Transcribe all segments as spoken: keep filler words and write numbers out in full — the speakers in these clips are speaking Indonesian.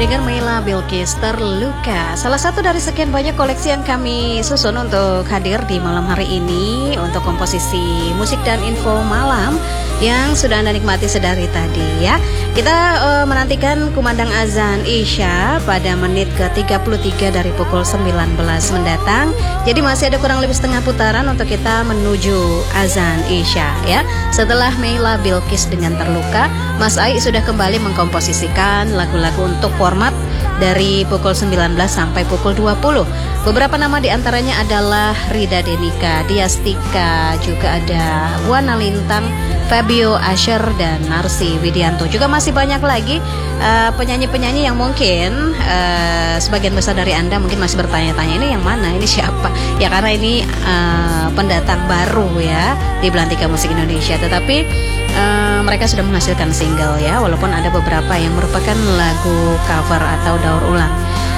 dengan Meila Bilqis Terluka. Salah satu dari sekian banyak koleksi yang kami susun untuk hadir di malam hari ini untuk komposisi musik dan info malam yang sudah Anda nikmati sedari tadi ya. Kita uh, menantikan kumandang azan Isya pada menit ke tiga puluh tiga dari pukul sembilan belas mendatang. Jadi masih ada kurang lebih setengah putaran untuk kita menuju azan Isya ya. Setelah Meila Bilqis dengan Terluka, Mas Ai sudah kembali mengkomposisikan lagu-lagu untuk format dari pukul sembilan belas sampai pukul dua puluh. Beberapa nama diantaranya adalah Rida Denika, Diastika, juga ada Wana Lintang, Fabio Asher, dan Narsi Widianto. Juga masih banyak lagi uh, penyanyi-penyanyi yang mungkin uh, sebagian besar dari Anda mungkin masih bertanya-tanya, ini yang mana, ini siapa? Ya karena ini uh, pendatang baru ya di Belantika Musik Indonesia. Tetapi uh, mereka sudah menghasilkan single ya, walaupun ada beberapa yang merupakan lagu cover atau daur ulang.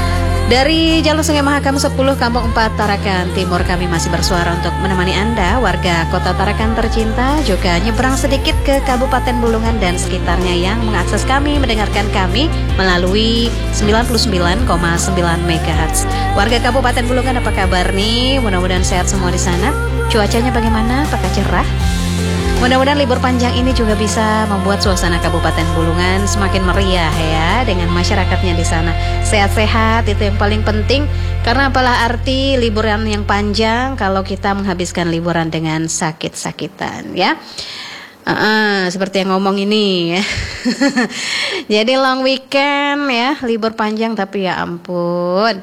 Dari Jalur Sungai Mahakam sepuluh Kampung empat Tarakan Timur, kami masih bersuara untuk menemani Anda warga kota Tarakan tercinta, juga nyebrang sedikit ke Kabupaten Bulungan dan sekitarnya yang mengakses kami, mendengarkan kami melalui sembilan puluh sembilan koma sembilan megahertz. Warga Kabupaten Bulungan, apa kabar nih? Mudah-mudahan sehat semua di sana. Cuacanya bagaimana? Apakah cerah? Mudah-mudahan libur panjang ini juga bisa membuat suasana Kabupaten Bulungan semakin meriah ya, dengan masyarakatnya di sana. Sehat-sehat itu yang paling penting, karena apalah arti liburan yang panjang kalau kita menghabiskan liburan dengan sakit-sakitan ya. Uh, seperti yang ngomong ini ya. Jadi long weekend ya, libur panjang, tapi ya ampun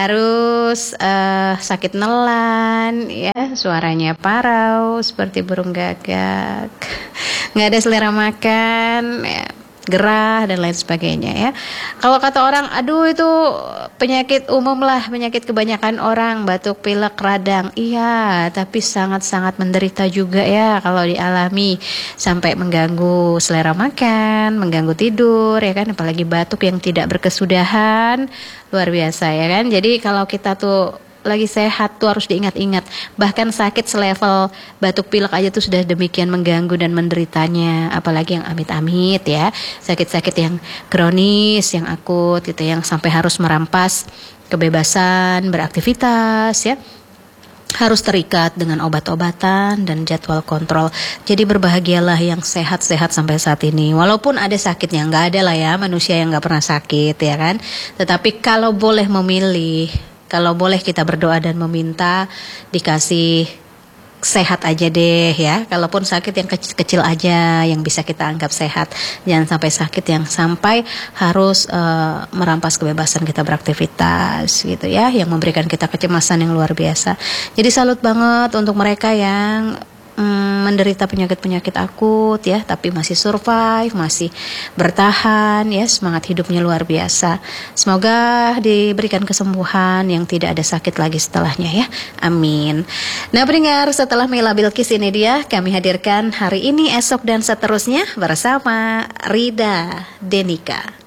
harus uh, sakit nelan ya, suaranya parau seperti burung gagak, nggak ada selera makan ya, gerah dan lain sebagainya ya. Kalau kata orang, aduh itu penyakit umum lah, penyakit kebanyakan orang, batuk, pilek, radang. Iya, tapi sangat-sangat menderita juga ya kalau dialami, sampai mengganggu selera makan, mengganggu tidur ya kan, apalagi batuk yang tidak berkesudahan, luar biasa ya kan. Jadi kalau kita tuh lagi sehat tuh harus diingat-ingat, bahkan sakit selevel batuk pilek aja tuh sudah demikian mengganggu dan menderitanya, apalagi yang amit-amit ya, sakit-sakit yang kronis, yang akut gitu, yang sampai harus merampas kebebasan beraktivitas ya, harus terikat dengan obat-obatan dan jadwal kontrol. Jadi berbahagialah yang sehat-sehat sampai saat ini. Walaupun ada sakitnya, nggak ada lah ya manusia yang nggak pernah sakit ya kan. Tetapi kalau boleh memilih, kalau boleh kita berdoa dan meminta dikasih sehat aja deh ya. Kalaupun sakit yang kecil-kecil aja yang bisa kita anggap sehat. Jangan sampai sakit yang sampai harus uh, merampas kebebasan kita beraktivitas gitu ya, yang memberikan kita kecemasan yang luar biasa. Jadi salut banget untuk mereka yang Hmm, menderita penyakit-penyakit akut ya, tapi masih survive, masih bertahan ya, semangat hidupnya luar biasa. Semoga diberikan kesembuhan yang tidak ada sakit lagi setelahnya ya, amin. Nah pendengar, setelah Meila Bilqis ini dia kami hadirkan hari ini, esok dan seterusnya bersama Rida Denika.